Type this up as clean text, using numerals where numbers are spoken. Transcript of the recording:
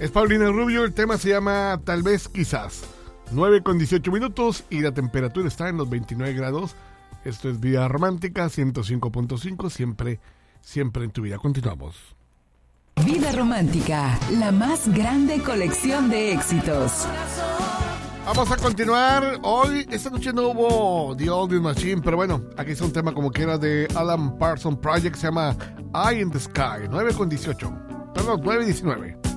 Es Paulina Rubio, el tema se llama Tal vez quizás. 9:18 y la temperatura está en los 29 grados. Esto es Vida Romántica 105.5, siempre en tu vida. Continuamos. Vida Romántica, la más grande colección de éxitos. Vamos a continuar. Hoy, esta noche no hubo The Oldies Machine, pero bueno, aquí está un tema como que era de Alan Parsons Project, se llama Eye in the Sky. 9:18. Perdón, 9:19.